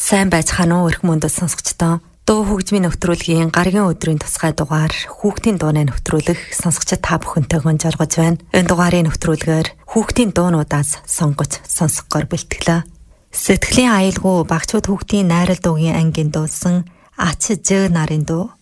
Сайн байцгаана уу эрх мөндөд сонсогчдоо. Дуу хөгжмийн нэвтрүүлгийн гарагийн өдрийн тусгай дугаар хүүхдийн дууны нэвтрүүлэг сонсогчид та бүхэнтэйгэн жаргаж байна. Энэ дугаарын нэвтрүүлгээр хүүхдийн дуунуудаас сонгож сонсгохоор бэлтгэлээ. Сэтгэлийн аюулгүй багчууд хүүхдийн найрал дуугийн ангийн дуулсан Ач Ж нарын дуу